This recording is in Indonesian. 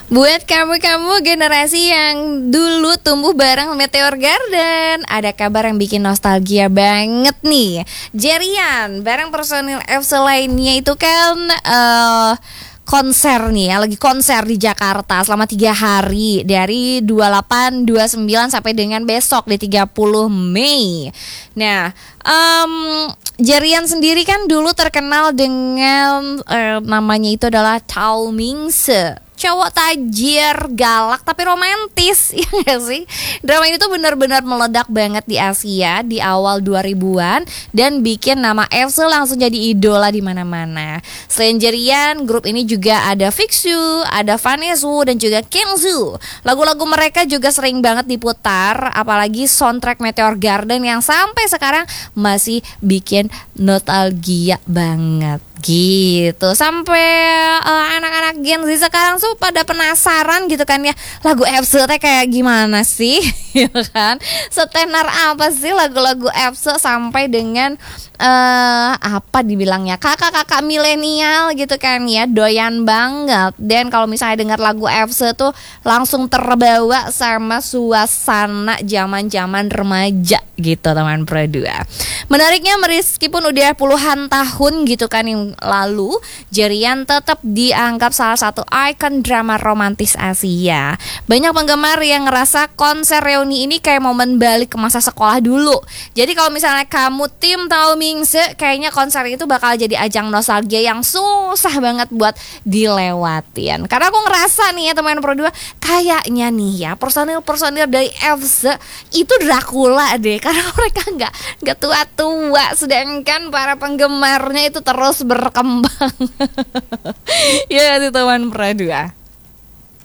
Buat kamu-kamu generasi yang dulu tumbuh bareng Meteor Garden, ada kabar yang bikin nostalgia banget nih. Jerian bareng personil FC lainnya itu kan konser nih ya, lagi konser di Jakarta selama 3 hari dari 28, 29 sampai dengan besok di 30 Mei. Nah, Jerian sendiri kan dulu terkenal dengan namanya itu adalah Tao Mingse, cowok tajir, galak tapi romantis. Ya gak sih? Drama ini tuh benar-benar meledak banget di Asia di awal 2000-an dan bikin nama EXO langsung jadi idola di mana-mana. Selain Jerian, grup ini juga ada Fixu, ada Vanesu dan juga Kenzu. Lagu-lagu mereka juga sering banget diputar, apalagi soundtrack Meteor Garden yang sampai sekarang masih bikin nostalgia banget gitu. Sampai anak-anak Gen Z sekarang tuh pada penasaran gitu kan ya, lagu EXO teh kayak gimana sih? Ya kan? Setenar apa sih lagu-lagu EXO sampai dengan apa dibilangnya, kakak-kakak milenial gitu kan ya, doyan banget. Dan kalau misalnya dengar lagu EXO tuh langsung terbawa sama suasana zaman-zaman remaja gitu teman Pro 2. Menariknya meskipun udah puluhan tahun gitu kan yang lalu, Jerian tetap dianggap salah satu ikon drama romantis Asia. Banyak penggemar yang ngerasa konser reuni ini kayak momen balik ke masa sekolah dulu. Jadi kalau misalnya kamu tim Tao Mingse, kayaknya konser itu bakal jadi ajang nostalgia yang susah banget buat dilewatin. Karena aku ngerasa nih ya teman Pro 2, kayaknya nih ya personil-personil dari FC itu Dracula deh, karena mereka nggak tua-tua, sedangkan para penggemarnya itu terus berkembang. Ya itu teman Pro 2.